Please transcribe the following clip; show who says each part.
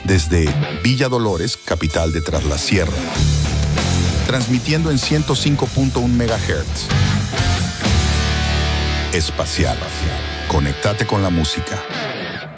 Speaker 1: desde Villa Dolores, capital de Tras la Sierra. Transmitiendo en 105.1 MHz. Espacial. Conéctate con la música.